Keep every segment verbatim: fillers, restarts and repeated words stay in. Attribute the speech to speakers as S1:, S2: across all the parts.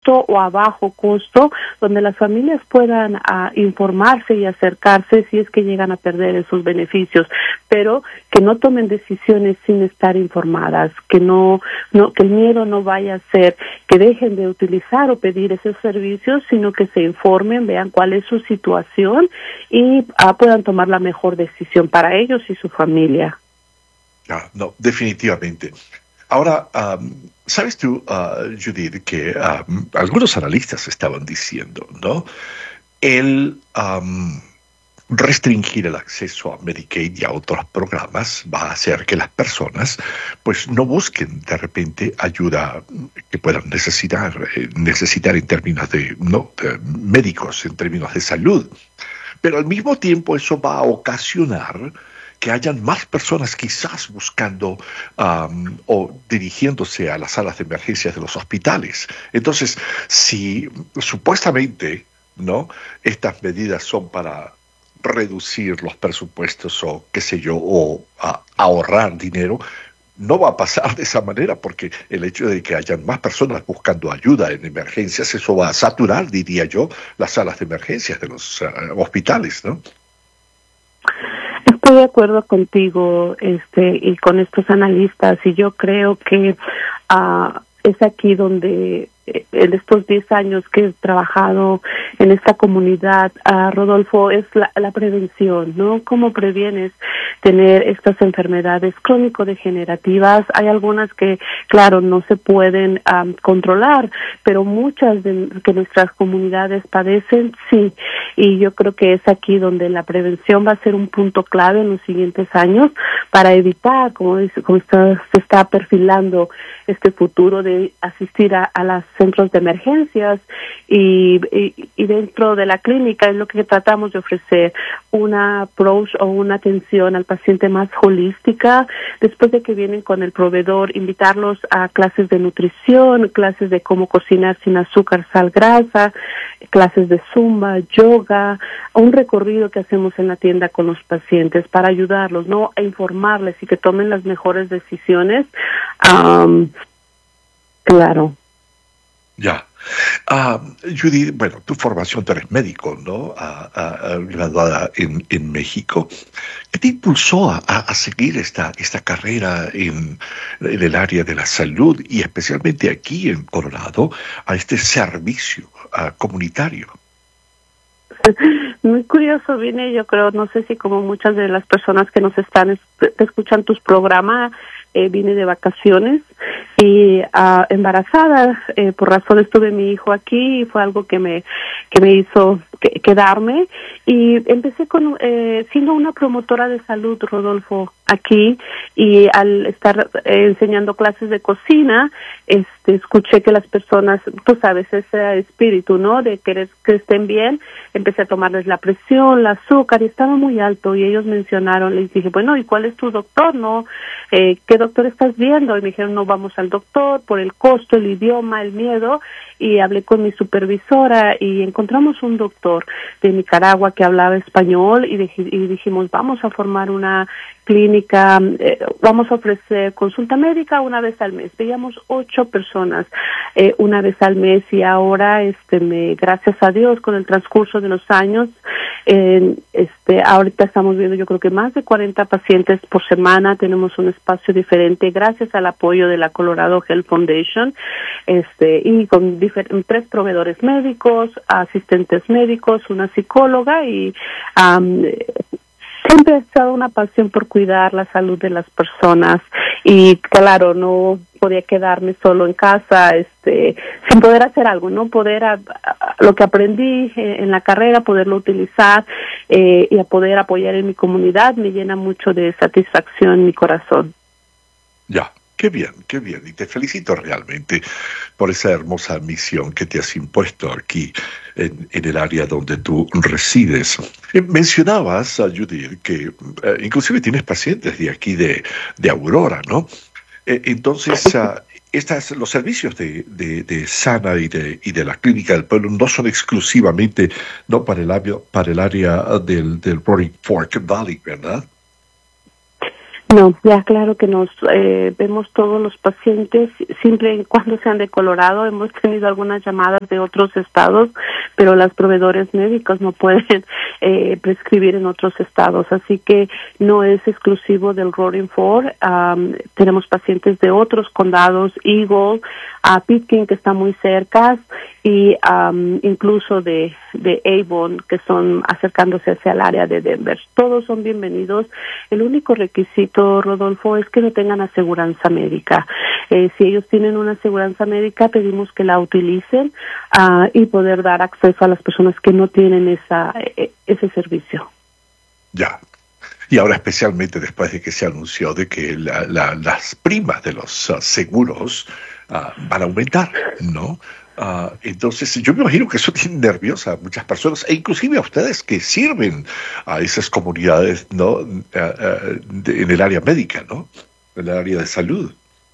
S1: costo o a bajo costo, donde las familias puedan uh, informarse y acercarse si es que llegan a perder esos beneficios, pero que no tomen decisiones sin estar informadas, que no, no, que el miedo no vaya a ser que dejen de utilizar o pedir esos servicios, sino que se informen, vean cuál es su situación y uh, puedan tomar la mejor decisión para ellos y su familia.
S2: Ah, no, definitivamente. Ahora, um, ¿sabes tú, uh, Judith, que um, algunos analistas estaban diciendo, ¿no? El um, restringir el acceso a Medicaid y a otros programas va a hacer que las personas pues no busquen de repente ayuda que puedan necesitar, eh, necesitar en términos de, no, de médicos, en términos de salud. Pero al mismo tiempo eso va a ocasionar que hayan más personas quizás buscando um, o dirigiéndose a las salas de emergencias de los hospitales. Entonces, si supuestamente, ¿no?, estas medidas son para reducir los presupuestos o qué sé yo, o a, ahorrar dinero, no va a pasar de esa manera, porque el hecho de que hayan más personas buscando ayuda en emergencias, eso va a saturar, diría yo, las salas de emergencias de los uh, hospitales, ¿no?
S1: Estoy de acuerdo contigo, este, y con estos analistas, y yo creo que uh, es aquí donde en estos diez años que he trabajado en esta comunidad, uh, Rodolfo, es la, la prevención, ¿no? ¿Cómo previenes tener estas enfermedades crónico-degenerativas? Hay algunas que, claro, no se pueden um, controlar, pero muchas de que nuestras comunidades padecen, sí. Y yo creo que es aquí donde la prevención va a ser un punto clave en los siguientes años para evitar, como, dice, como está, se está perfilando este futuro de asistir a, a los centros de emergencias y, y, y dentro de la clínica es lo que tratamos de ofrecer, una approach o una atención al paciente más holística. Después de que vienen con el proveedor, invitarlos a clases de nutrición, clases de cómo cocinar sin azúcar, sal, grasa, clases de zumba, yoga, un recorrido que hacemos en la tienda con los pacientes para ayudarlos, ¿no?, a informarles y que tomen las mejores decisiones. Um, claro.
S2: Ya. Uh, Judy, bueno, tu formación, tú eres médico, ¿no? Uh, uh, uh, graduada en, en México. ¿Qué te impulsó a, a seguir esta, esta carrera en, en el área de la salud y especialmente aquí en Colorado a este servicio uh, comunitario?
S1: Muy curioso, vine, yo creo, no sé si como muchas de las personas que nos están, te escuchan tus programas, eh, vine de vacaciones y uh, embarazada, eh, por razones tuve mi hijo aquí y fue algo que me que me hizo que, quedarme y empecé con eh, siendo una promotora de salud, Rodolfo, aquí, y al estar eh, enseñando clases de cocina, este escuché que las personas, tú sabes, ese espíritu, ¿no?, de querer que estén bien, empecé a tomarles la presión, el azúcar, y estaba muy alto, y ellos mencionaron, les dije, bueno, ¿y cuál es tu doctor, no? Eh, ¿qué doctor estás viendo? Y me dijeron, no vamos al doctor por el costo, el idioma, el miedo, y hablé con mi supervisora y encontramos un doctor de Nicaragua que hablaba español y, dij- y dijimos, vamos a formar una clínica, eh, vamos a ofrecer consulta médica una vez al mes. Veíamos ocho personas eh, una vez al mes y ahora, este, me, gracias a Dios, con el transcurso de los años, eh, este, ahorita estamos viendo, yo creo que más de cuarenta pacientes por semana. Tenemos un espacio diferente gracias al apoyo de la Colorado Health Foundation, este, y con difer- tres proveedores médicos, asistentes médicos, una psicóloga y um, siempre he estado una pasión por cuidar la salud de las personas y claro, no podía quedarme solo en casa, este, sin poder hacer algo, no poder a, a, lo que aprendí en la carrera, poderlo utilizar eh, y a poder apoyar en mi comunidad me llena mucho de satisfacción en mi corazón.
S2: Ya. Qué bien, qué bien. Y te felicito realmente por esa hermosa misión que te has impuesto aquí en, en el área donde tú resides. Eh, mencionabas, a Judith, que eh, inclusive tienes pacientes de aquí de, de Aurora, ¿no? Eh, entonces, uh, estas, los servicios de, de, de Sana y de, y de la Clínica del Pueblo no son exclusivamente no para el área, para el área del, del Roaring Fork Valley, ¿verdad?
S1: No, ya claro que nos eh, vemos todos los pacientes, siempre y cuando sean de Colorado. Hemos tenido algunas llamadas de otros estados, pero los proveedores médicos no pueden eh, prescribir en otros estados, así que no es exclusivo del Roaring Fork. Um, tenemos pacientes de otros condados, Eagle, a Pitkin, que está muy cerca, y um, incluso de, de Avon, que son acercándose hacia el área de Denver. Todos son bienvenidos. El único requisito, Rodolfo, es que no tengan aseguranza médica. Eh, si ellos tienen una aseguranza médica, pedimos que la utilicen uh, y poder dar acceso a las personas que no tienen esa eh, ese servicio.
S2: Ya. Y ahora especialmente después de que se anunció de que la, la, las primas de los uh, seguros uh, van a aumentar, ¿no? Uh, entonces, yo me imagino que eso tiene nerviosa a muchas personas, e inclusive a ustedes que sirven a esas comunidades, ¿no? Uh, uh, de, en el área médica, ¿no? En el área de salud.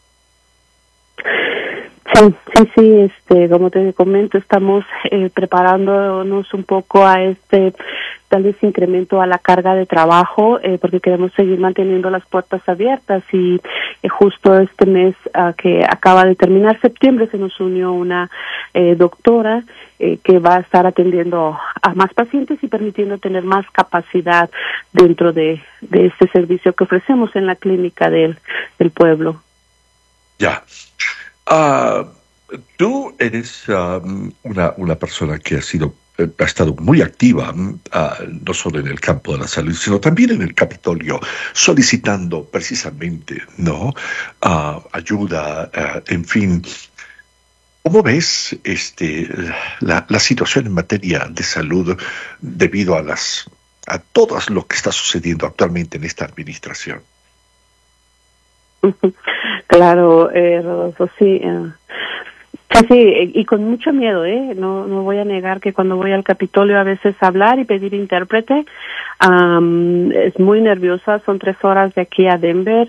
S1: Sí, sí, sí, este, como te comento, estamos eh, preparándonos un poco a este tal vez incremento a la carga de trabajo, eh, porque queremos seguir manteniendo las puertas abiertas y eh, justo este mes uh, que acaba de terminar, septiembre, se nos unió una eh, doctora eh, que va a estar atendiendo a más pacientes y permitiendo tener más capacidad dentro de, de este servicio que ofrecemos en la clínica del, del pueblo.
S2: Ya. Uh, tú eres uh, una, una persona que ha sido ha estado muy activa, uh, no solo en el campo de la salud, sino también en el Capitolio, solicitando precisamente, ¿no? Uh, ayuda, uh, en fin. ¿Cómo ves este la, la situación en materia de salud debido a las a todo lo que está sucediendo actualmente en esta administración?
S1: Claro, eh, Rodolfo, sí. Uh... Sí, sí, y con mucho miedo, ¿eh? No, no voy a negar que cuando voy al Capitolio a veces hablar y pedir intérprete, um, es muy nerviosa, son tres horas de aquí a Denver,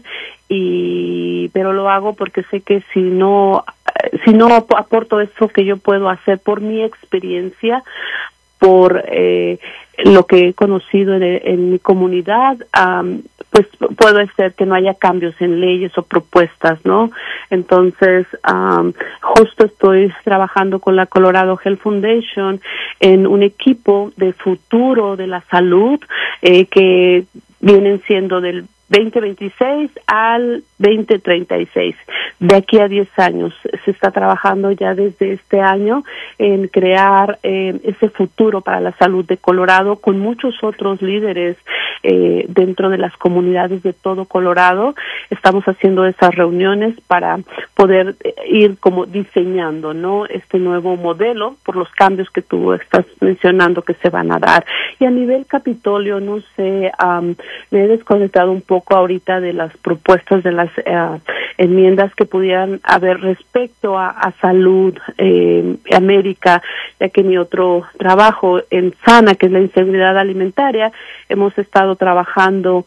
S1: y pero lo hago porque sé que si no, si no aporto eso que yo puedo hacer por mi experiencia, por eh, lo que he conocido en, en mi comunidad, um, pues puede ser que no haya cambios en leyes o propuestas, ¿no? Entonces, um, justo estoy trabajando con la Colorado Health Foundation en un equipo de futuro de la salud eh, que vienen siendo del veinte veintiséis al veinte treinta y seis. De aquí a diez años se está trabajando ya desde este año en crear eh, ese futuro para la salud de Colorado con muchos otros líderes eh, dentro de las comunidades de todo Colorado. Estamos haciendo esas reuniones para poder ir como diseñando, ¿no? Este nuevo modelo por los cambios que tú estás mencionando que se van a dar. Y a nivel Capitolio, no sé, um, me he desconectado un poco poco ahorita de las propuestas de las uh, enmiendas que pudieran haber respecto a, a salud eh, América, ya que mi otro trabajo en SANA, que es la inseguridad alimentaria, hemos estado trabajando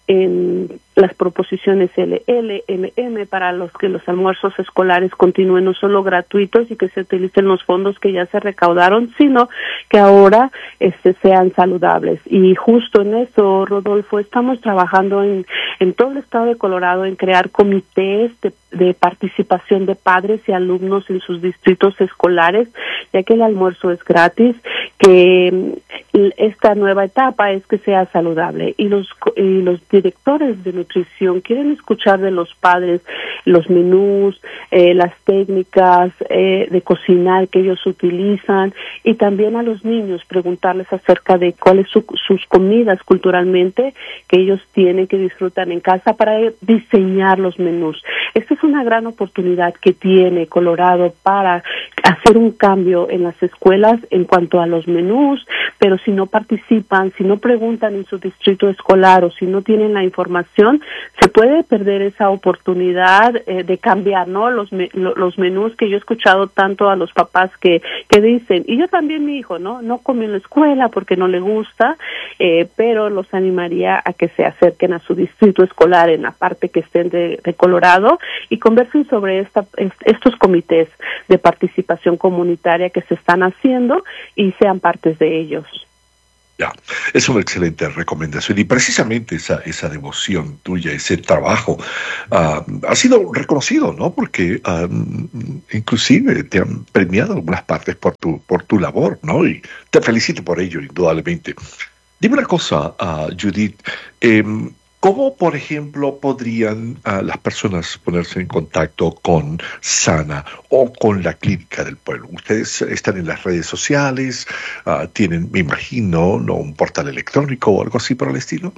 S1: en las proposiciones L L M M para los que los almuerzos escolares continúen no solo gratuitos y que se utilicen los fondos que ya se recaudaron, sino que ahora este sean saludables. Y justo en eso, Rodolfo, estamos trabajando en, en todo el estado de Colorado en crear comités de, de participación de padres y alumnos en sus distritos escolares, ya que el almuerzo es gratis, que esta nueva etapa es que sea saludable. Y los, y los directores de nutrición quieren escuchar de los padres los menús, eh, las técnicas eh, de cocinar que ellos utilizan, y también a los niños preguntarles acerca de cuáles son su, sus comidas culturalmente que ellos tienen que disfrutar en casa para diseñar los menús. Esta es una gran oportunidad que tiene Colorado para hacer un cambio en las escuelas en cuanto a los menús, pero si no participan, si no preguntan en su distrito escolar o si no tienen la información, se puede perder esa oportunidad eh, de cambiar, ¿no? Los me, lo, los menús que yo he escuchado tanto a los papás que que dicen, y yo también mi hijo, ¿no? No come en la escuela porque no le gusta, eh, pero los animaría a que se acerquen a su distrito escolar en la parte que estén de, de Colorado y conversen sobre esta, estos comités de participación comunitaria que se están haciendo y sean partes de ellos.
S2: Ya, es una excelente recomendación y precisamente esa, esa devoción tuya, ese trabajo, uh, ha sido reconocido, ¿no? Porque um, inclusive te han premiado en algunas partes por tu, por tu labor, ¿no? Y te felicito por ello, indudablemente. Dime una cosa, uh, Judith, eh, ¿cómo, por ejemplo, podrían uh, las personas ponerse en contacto con Sana o con la Clínica del Pueblo? Ustedes están en las redes sociales, uh, tienen, me imagino, ¿no? Un portal electrónico o algo así por el estilo.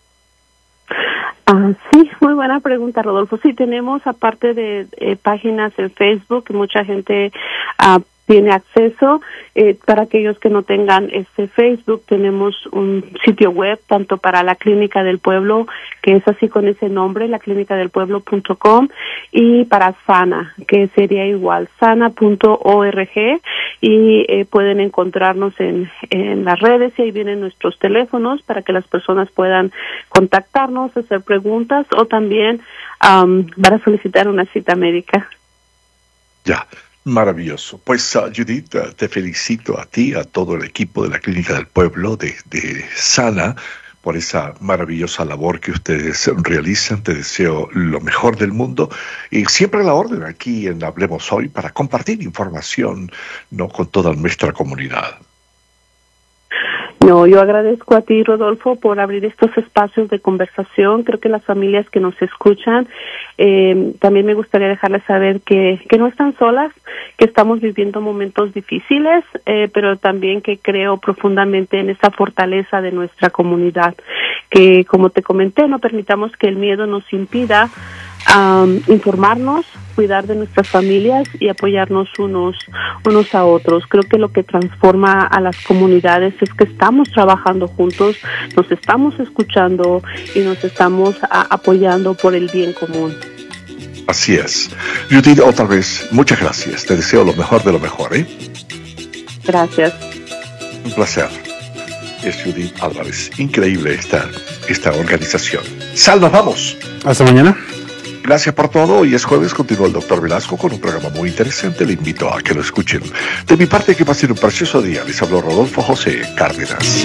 S1: Ah, sí, muy buena pregunta, Rodolfo. Sí, tenemos, aparte de eh, páginas en Facebook, mucha gente uh, tiene acceso. Eh, para aquellos que no tengan este Facebook, tenemos un sitio web tanto para la Clínica del Pueblo, que es así con ese nombre, la clínica del pueblo punto com, y para Sana, que sería igual, sana punto org, y eh, pueden encontrarnos en, en las redes, y ahí vienen nuestros teléfonos para que las personas puedan contactarnos, hacer preguntas o también um, para solicitar una cita médica.
S2: Ya. Maravilloso. Pues, uh, Judith, uh, te felicito a ti, a todo el equipo de la Clínica del Pueblo, de, de Sana, por esa maravillosa labor que ustedes realizan. Te deseo lo mejor del mundo y siempre a la orden aquí en Hablemos Hoy para compartir información, ¿no?, con toda nuestra comunidad.
S1: No, yo agradezco a ti, Rodolfo, por abrir estos espacios de conversación. Creo que las familias que nos escuchan, eh, también me gustaría dejarles saber que, que no están solas, que estamos viviendo momentos difíciles, eh, pero también que creo profundamente en esa fortaleza de nuestra comunidad, que, como te comenté, no permitamos que el miedo nos impida Um, informarnos, cuidar de nuestras familias y apoyarnos unos unos a otros. Creo que lo que transforma a las comunidades es que estamos trabajando juntos, nos estamos escuchando y nos estamos a, apoyando por el bien común.
S2: Así es. Judith, otra vez, muchas gracias. Te deseo lo mejor de lo mejor, ¿eh?
S1: Gracias.
S2: Un placer. Es Judith Álvarez. Increíble esta, esta organización. Sal, nos vamos.
S3: Hasta mañana.
S2: Gracias por todo. Hoy es jueves, continúa el doctor Velasco con un programa muy interesante. Le invito a que lo escuchen. De mi parte, que pasen un precioso día. Les habló Rodolfo José Cárdenas.